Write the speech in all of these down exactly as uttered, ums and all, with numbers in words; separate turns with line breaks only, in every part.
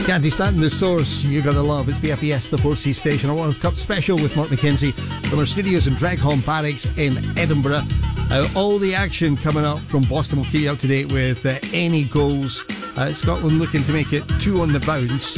Candy Stanton, The Source, You Gotta Love. It's B F E S, the four C station, a World Cup special with Mark McKenzie from our studios in Dreghorn Barracks in Edinburgh. Uh, all the action coming up from Boston will keep you up to date with uh, any goals. Uh, Scotland looking to make it two on the bounce.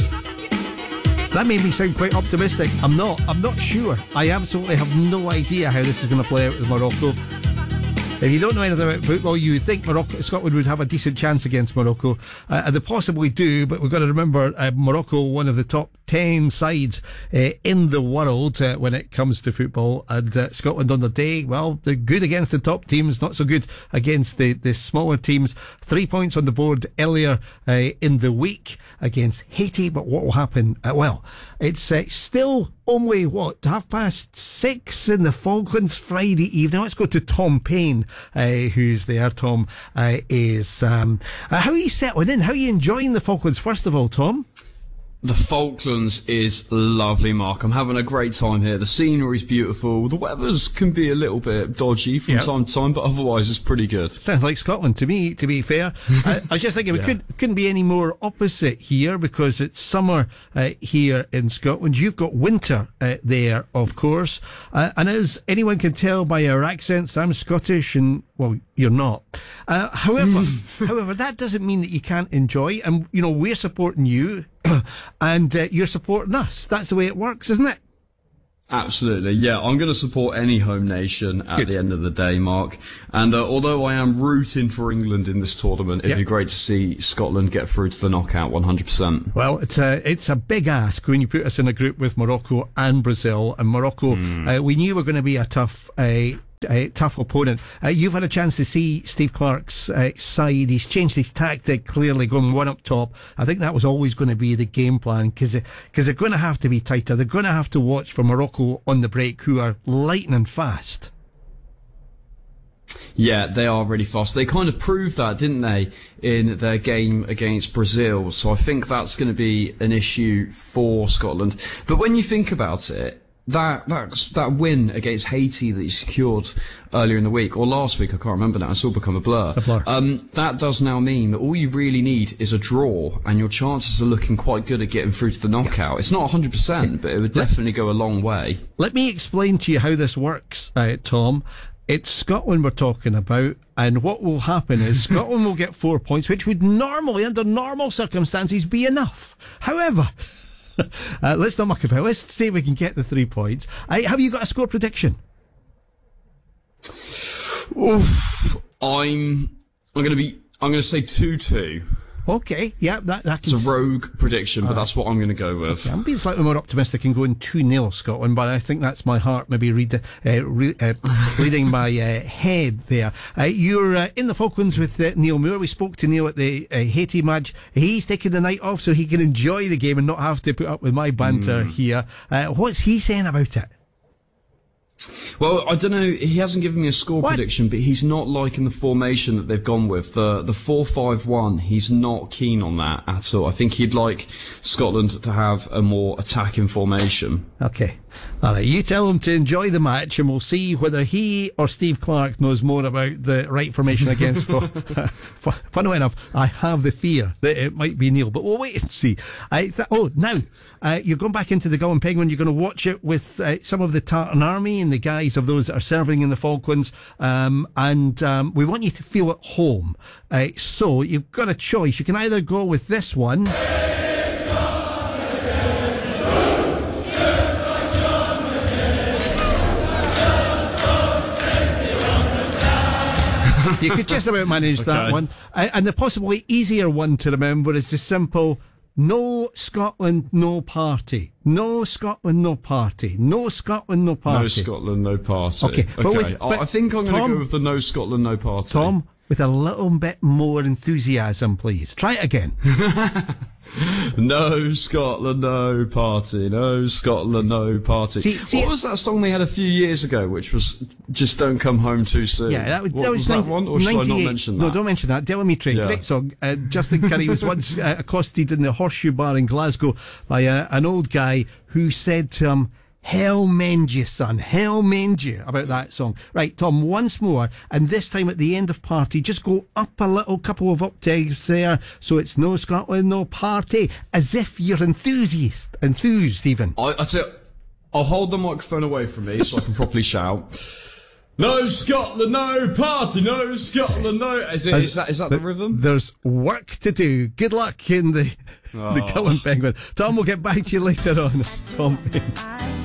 That made me sound quite optimistic. I'm not. I'm not sure. I absolutely have no idea how this is going to play out with Morocco. If you don't know anything about football, you would think Morocco, Scotland would have a decent chance against Morocco. Uh, and they possibly do, but we've got to remember uh, Morocco, one of the top ten sides uh, in the world uh, when it comes to football. And uh, Scotland on their day, well, they're good against the top teams, not so good against the, the smaller teams. Three points on the board earlier uh, in the week against Haiti, but what will happen? Uh, well, it's uh, still only, what, half past six in the Falklands Friday evening. Let's go to Tom Payne, uh, who's there. Tom uh, is... Um, uh, how are you settling in? How are you enjoying the Falklands, first of all, Tom?
The Falklands is lovely, Mark. I'm having a great time here. The scenery's beautiful. The weathers can be a little bit dodgy from yep. time to time, but otherwise it's pretty good.
Sounds like Scotland to me, to be fair. I, I was just thinking we yeah. could, couldn't be any more opposite here because it's summer uh, here in Scotland. You've got winter uh, there, of course. Uh, and as anyone can tell by our accents, I'm Scottish and, well, you're not. Uh, however, however, that doesn't mean that you can't enjoy. And, you know, we're supporting you. and uh, you're supporting us. That's the way it works, isn't it?
Absolutely, yeah. I'm going to support any home nation at
Good.
the end of the day, Mark. And uh, although I am rooting for England in this tournament, it'd yep. be great to see Scotland get through to the knockout one hundred percent.
Well, it's a, it's a big ask when you put us in a group with Morocco and Brazil. And Morocco, mm. uh, we knew were going to be a tough... Uh, A tough opponent. Uh, you've had a chance to see Steve Clarke's uh, side. He's changed his tactic, clearly going one up top. I think that was always going to be the game plan because because they're going to have to be tighter. They're going to have to watch for Morocco on the break, who are lightning fast.
Yeah, they are really fast. They kind of proved that, didn't they, in their game against Brazil. So I think that's going to be an issue for Scotland. But when you think about it, That, that, that win against Haiti that he secured earlier in the week, or last week, I can't remember now, it's all become a blur.
It's a blur.
Um, that does now mean that all you really need is a draw, and your chances are looking quite good at getting through to the knockout. It's not one hundred percent, but it would definitely go a long way.
Let me explain to you how this works, uh, Tom. It's Scotland we're talking about, and what will happen is Scotland will get four points, which would normally, under normal circumstances, be enough. However... Uh, let's not muck about. Let's see if we can get the three points. Uh, have you got a score prediction?
Oof, I'm. I'm going to be. I'm going to say two two.
Okay, yeah, that that can.
It's a rogue prediction, but uh, that's what I'm going to go with.
Okay, I'm being slightly more optimistic and going two nil Scotland, but I think that's my heart maybe read, uh, re, uh, leading my uh, head there. Uh, you're uh, in the Falklands with uh, Neil Moore. We spoke to Neil at the uh, Haiti match. He's taking the night off so he can enjoy the game and not have to put up with my banter mm. here. Uh, what's he saying about it?
Well, I don't know. He hasn't given me a score what? prediction, but he's not liking the formation that they've gone with. The the four five one, he's not keen on that at all. I think he'd like Scotland to have a more attacking formation. Okay. All right, you tell him to enjoy the match and we'll see whether he or Steve Clarke knows more about the right formation against. For, funnily enough, I have the fear that it might be Neil, but we'll wait and see. I th- oh, now, uh, you're going back into the Gull and Penguin. You're going to watch it with uh, some of the Tartan Army and the guys of those that are serving in the Falklands. Um, and um, we want you to feel at home. Uh, so you've got a choice. You can either go with this one. You could just about manage okay. that one. Uh, and the possibly easier one to remember is the simple, no Scotland, no party. No Scotland, no party. No Scotland, no party. No Scotland, no party.
Okay.
okay.
But with, but
I think I'm going to go with the no Scotland, no party.
Tom, with a little bit more enthusiasm, please. Try it again.
No Scotland, no party. No Scotland, no party. See, see, what was that song they had a few years ago, which was "Just Don't Come Home Too Soon"?
Yeah, that was,
what,
that was,
was that one, or should I not mention that?
No, don't mention that. Delamitri, yeah. Great song. Uh, Justin Curry was once uh, accosted in the Horseshoe Bar in Glasgow by uh, an old guy who said to him, hell mend you, son. Hell mend you about that song. Right, Tom, once more, and this time at the end of Party, just go up a little couple of octaves there, so it's no Scotland, no Party, as if you're enthusiast, enthused even.
I, I tell, I'll hold the microphone away from me so I can properly shout. No Scotland, no Party, no Scotland, no. Is, it, is that is that the, the rhythm?
There's work to do. Good luck in the, oh. the Cullen Penguin. Tom, we'll get back to you later on. Tom.